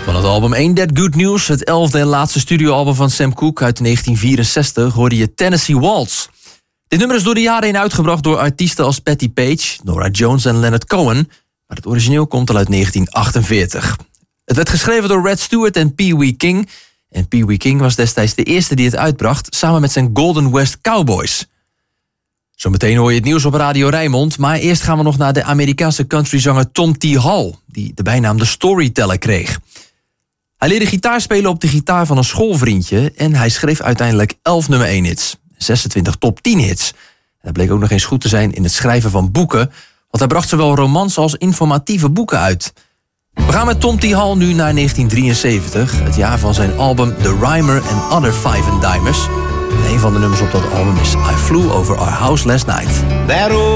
Van het album Ain't That Good News, het 11e en laatste studioalbum van Sam Cooke uit 1964, hoorde je Tennessee Waltz. Dit nummer is door de jaren heen uitgebracht door artiesten als Patti Page, Norah Jones en Leonard Cohen, maar het origineel komt al uit 1948. Het werd geschreven door Red Stewart en Pee Wee King. En Pee Wee King was destijds de eerste die het uitbracht, samen met zijn Golden West Cowboys. Zometeen hoor je het nieuws op Radio Rijnmond, maar eerst gaan we nog naar de Amerikaanse countryzanger Tom T. Hall, die de bijnaam de Storyteller kreeg. Hij leerde gitaar spelen op de gitaar van een schoolvriendje en hij schreef uiteindelijk 11 nummer 1 hits, 26 top 10 hits. En hij bleek ook nog eens goed te zijn in het schrijven van boeken, want hij bracht zowel romans als informatieve boeken uit. We gaan met Tom T. Hall nu naar 1973, het jaar van zijn album The Rhymer and Other Five and Dimers. En een van de nummers op dat album is I Flew Over Our House Last Night.